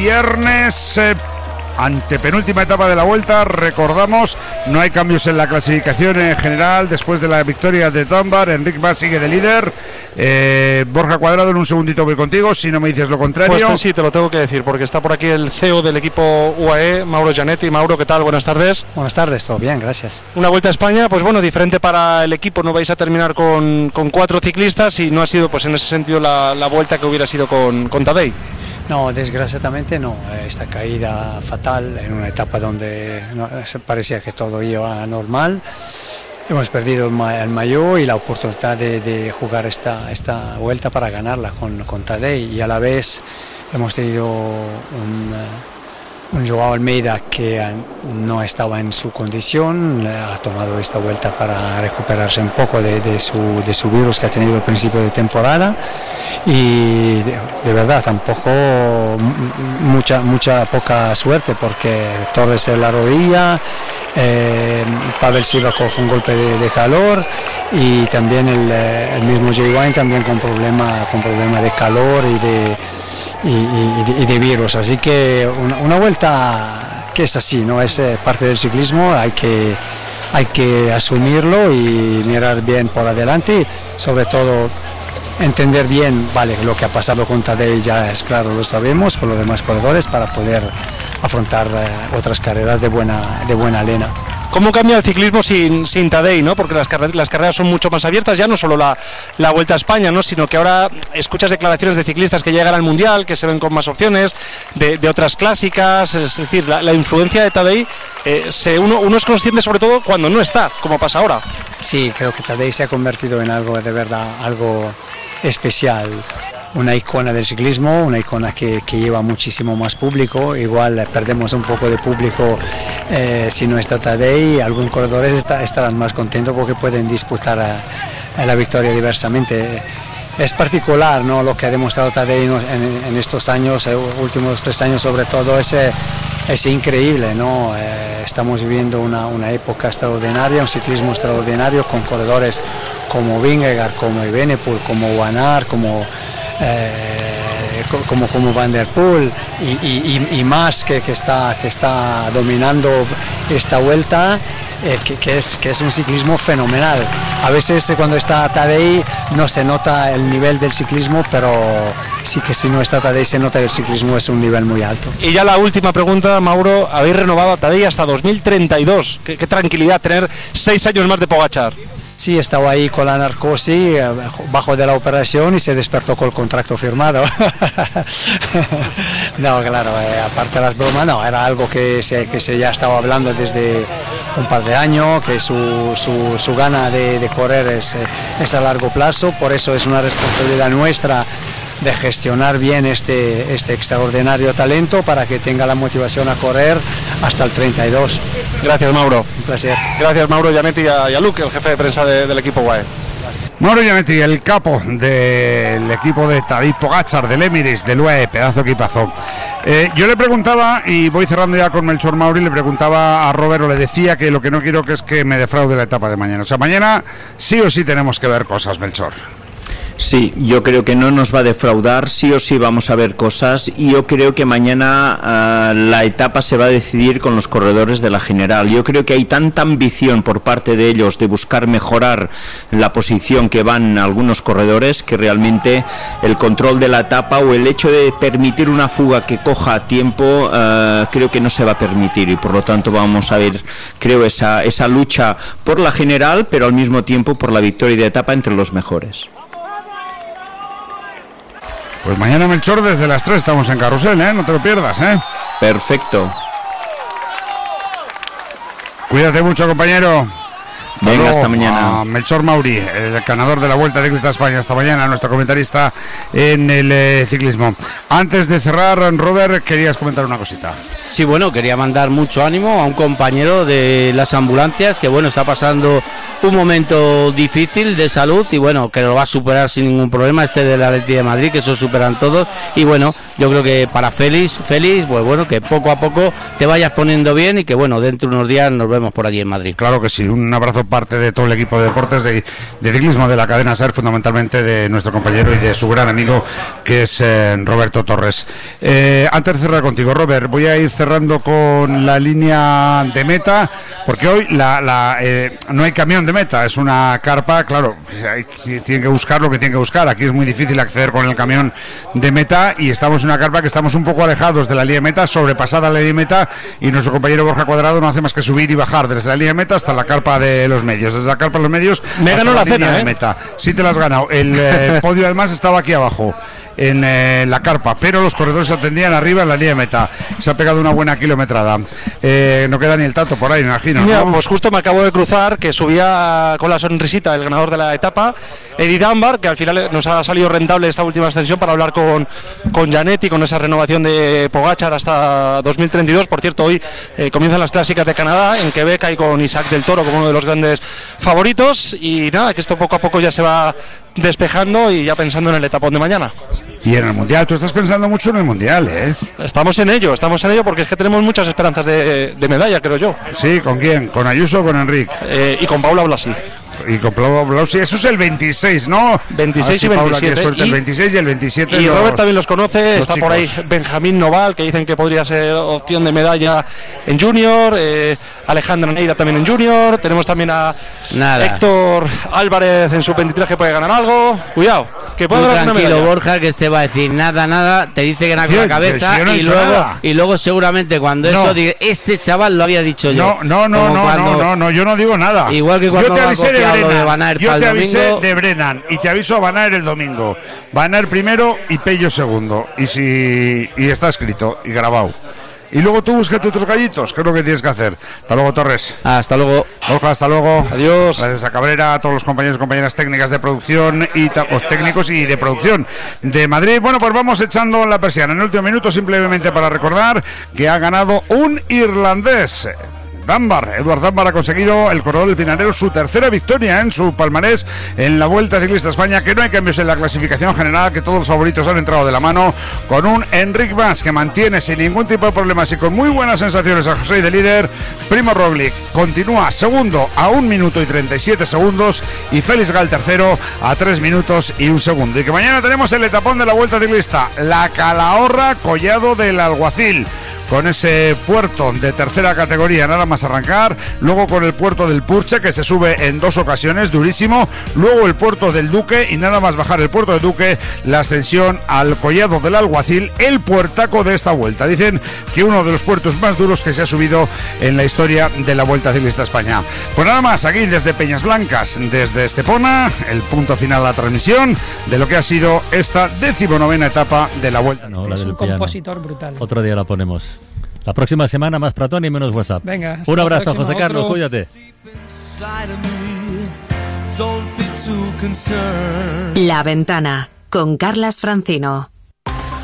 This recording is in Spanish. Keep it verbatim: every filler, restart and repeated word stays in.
viernes. Eh, Antepenúltima etapa de la Vuelta, recordamos, no hay cambios en la clasificación en general después de la victoria de Dunbar. Enric Mas sigue de líder. eh, Borja Cuadrado, en un segundito voy contigo, si no me dices lo contrario. Pues sí, te lo tengo que decir, porque está por aquí el C E O del equipo U A E, Mauro Gianetti. Mauro, ¿qué tal? Buenas tardes. Buenas tardes, todo bien, gracias. Una Vuelta a España, pues bueno, diferente para el equipo, no vais a terminar con, con cuatro ciclistas y no ha sido, pues en ese sentido, la, la vuelta que hubiera sido con, con Tadej. No, desgraciadamente no. Esta caída fatal en una etapa donde no, parecía que todo iba normal. Hemos perdido el, ma el maillot y la oportunidad de, de jugar esta, esta vuelta para ganarla con, con Tadej, y a la vez hemos tenido un, un Joao Almeida que no estaba en su condición, ha tomado esta vuelta para recuperarse un poco de, de, su, de su virus que ha tenido al principio de temporada. Y de, de verdad tampoco mucha mucha poca suerte, porque Torres en la rodilla, eh, Pavel Sivakov un golpe de, de calor, y también el, el mismo Jay Wine también con problema con problema de calor y de y, y, y de virus. Así que una, una vuelta que es así, no es parte del ciclismo, hay que hay que asumirlo y mirar bien por adelante, sobre todo entender bien, vale, lo que ha pasado con Tadej ya es claro, lo sabemos, con los demás corredores, para poder afrontar eh, otras carreras de buena, de buena lena. ¿Cómo cambia el ciclismo sin, sin Tadej, ¿no? Porque las, carre las carreras son mucho más abiertas, ya no solo la, la Vuelta a España, ¿no? Sino que ahora escuchas declaraciones de ciclistas que llegan al Mundial, que se ven con más opciones, de, de otras clásicas. Es decir, la, la influencia de Tadej, eh, se, uno, uno es consciente sobre todo cuando no está, como pasa ahora. Sí, creo que Tadej se ha convertido en algo de verdad, algo especial, una icona del ciclismo, una icona que, que lleva muchísimo más público. Igual perdemos un poco de público eh, si no está Tadej. Algunos corredores está, estarán más contentos porque pueden disputar a, a la victoria diversamente. Es particular, ¿no?, lo que ha demostrado Tadej en, en estos años, eh, últimos tres años sobre todo. Es, es increíble, ¿no? Eh, estamos viviendo una, una época extraordinaria, un ciclismo extraordinario, con corredores como Vingegaard, como Evenepoel, como Van Aert, como Eh, como, como Van der Poel y, y, y más que, que, está, que está dominando esta vuelta, eh, que, que, es, que es un ciclismo fenomenal. A veces cuando está Tadej no se nota el nivel del ciclismo, pero sí que si no está Tadej se nota que el ciclismo es un nivel muy alto. Y ya la última pregunta, Mauro, habéis renovado a Tadej hasta dos mil treinta y dos. Qué, qué tranquilidad tener seis años más de Pogačar. Sí, estaba ahí con la narcosis, bajo de la operación, y se despertó con el contrato firmado. No, claro, eh, aparte de las bromas, no, era algo que se, que se ya estaba hablando desde un par de años, que su, su, su gana de, de correr es, es a largo plazo. Por eso es una responsabilidad nuestra de gestionar bien este, este extraordinario talento para que tenga la motivación a correr hasta el treinta y dos. Gracias, Mauro. Un placer. Gracias, Mauro Gianetti, y a, y a Luke, el jefe de prensa de, del equipo U A E. Mauro Gianetti, el capo del equipo de Tadej Pogačar, del Emirates, del U A E, pedazo equipazo. Eh, yo le preguntaba, y voy cerrando ya con Melchor Mauri, le preguntaba a Robert, o le decía que lo que no quiero que es que me defraude la etapa de mañana. O sea, mañana sí o sí tenemos que ver cosas, Melchor. Sí, yo creo que no nos va a defraudar, sí o sí vamos a ver cosas, y yo creo que mañana uh, la etapa se va a decidir con los corredores de la general. Yo creo que hay tanta ambición por parte de ellos de buscar mejorar la posición que van algunos corredores, que realmente el control de la etapa o el hecho de permitir una fuga que coja a tiempo, uh, creo que no se va a permitir, y por lo tanto vamos a ver, creo, esa, esa lucha por la general, pero al mismo tiempo por la victoria de etapa entre los mejores. Pues mañana, Melchor, desde las tres estamos en Carrusel, ¿eh? No te lo pierdas, ¿eh? Perfecto. Cuídate mucho, compañero. Venga, luego, hasta mañana. Melchor Mauri, el ganador de la Vuelta Ciclista a España. Hasta mañana, nuestro comentarista en el eh, ciclismo. Antes de cerrar, Robert, querías comentar una cosita. Sí, bueno, quería mandar mucho ánimo a un compañero de las ambulancias que, bueno, está pasando un momento difícil de salud y, bueno, que lo va a superar sin ningún problema, este del Atleti de Madrid, que eso superan todos. Y, bueno, yo creo que para Félix, Félix, pues bueno, que poco a poco te vayas poniendo bien y que, bueno, dentro de unos días nos vemos por allí en Madrid. Claro que sí, un abrazo parte de todo el equipo de deportes de, de ciclismo de la cadena SER, fundamentalmente de nuestro compañero y de su gran amigo, que es eh, Roberto Torres. Eh, antes de cerrar contigo, Robert, voy a ir cerrando con la línea de meta, porque hoy la, la, eh, no hay camión de meta, es una carpa, claro, tienen que buscar lo que tienen que buscar. Aquí es muy difícil acceder con el camión de meta y estamos en una carpa que estamos un poco alejados de la línea de meta, sobrepasada la línea de meta, y nuestro compañero Borja Cuadrado no hace más que subir y bajar desde la línea de meta hasta la carpa de los medios, desde la carpa de los medios me ganó la, la cena, de ¿eh? meta. Sí te la has ganado. El eh, podio además estaba aquí abajo en eh, la carpa, pero los corredores se atendían arriba en la línea de meta. Se ha pegado una buena kilometrada. Eh, no queda ni el tato por ahí, me imagino, Mira, ¿no? Pues justo me acabo de cruzar que subía con la sonrisita el ganador de la etapa, Eddie Dunbar, que al final nos ha salido rentable esta última extensión para hablar con, con Janet y con esa renovación de Pogačar hasta dos mil treinta y dos. Por cierto, hoy eh, comienzan las clásicas de Canadá en Quebec, y con Isaac del Toro como uno de los grandes favoritos. Y nada, que esto poco a poco ya se va despejando y ya pensando en el etapón de mañana. Y en el Mundial, tú estás pensando mucho en el Mundial, ¿eh? Estamos en ello, estamos en ello porque es que tenemos muchas esperanzas de, de medalla, creo yo. Sí, ¿con quién? ¿Con Ayuso o con Enrique? Eh, y con Paula Blasi. Y con Paula Blasi, eso es el veintiséis, ¿no? veintiséis y Paula veintisiete. Suerte, y, el veintiséis y el veintisiete. Y los, Robert también los conoce, los está chicos. por ahí Benjamín Noval, que dicen que podría ser opción de medalla en Junior, eh, Alejandra Neira también en Junior, tenemos también a Nada. Héctor Álvarez en sub veintitrés que puede ganar algo. Cuidado, que puede ganar una Tranquilo, medalla. Borja, que se va a decir nada, nada, te dice que nada con Tío, la cabeza pero si yo no he y dicho luego nada. y luego seguramente cuando No. eso diga, este chaval lo había dicho yo. No, no, no, Como no, cuando- no, no, no, yo no digo nada. Igual que cuando yo te va avisé de copiado lo de Brennan, Van Aert yo para te el avisé domingo. de Brennan y te aviso a Van Aert el domingo. Van Aert primero y Pello segundo. Y si y está escrito y grabado. Y luego tú búscate otros gallitos, que es lo que tienes que hacer. Hasta luego, Torres. Hasta luego. Borja, hasta luego. Adiós. Gracias a Cabrera, a todos los compañeros y compañeras técnicas de producción y ta- los técnicos y de producción de Madrid. Bueno, pues vamos echando la persiana. En el último minuto, simplemente para recordar que ha ganado un irlandés. Dunbar, Edward Dunbar ha conseguido, el corredor del Pinarello, su tercera victoria en su palmarés en la Vuelta Ciclista España, que no hay cambios en la clasificación general, que todos los favoritos han entrado de la mano con un Enric Mas que mantiene sin ningún tipo de problemas y con muy buenas sensaciones a José de líder. Primo Roglic continúa segundo a un minuto y treinta y siete segundos y Félix Gal tercero a tres minutos y un segundo. Y que mañana tenemos el etapón de la Vuelta Ciclista, la Calahorra Collado del Alguacil, con ese puerto de tercera categoría nada más arrancar, luego con el puerto del Purche, que se sube en dos ocasiones, durísimo, luego el puerto del Duque y nada más bajar el puerto del Duque, la ascensión al Collado del Alguacil, el puertaco de esta vuelta. Dicen que uno de los puertos más duros que se ha subido en la historia de la Vuelta Ciclista España. Pues nada más, aquí desde Peñas Blancas, desde Estepona, el punto final de la transmisión de lo que ha sido esta decimonovena etapa de la Vuelta. No, la Es del un piano. compositor brutal. Otro día la ponemos. La próxima semana más Pratón y menos WhatsApp. Venga, hasta un la abrazo, próxima, José Carlos, otro. cuídate. La Ventana con Carlas Francino.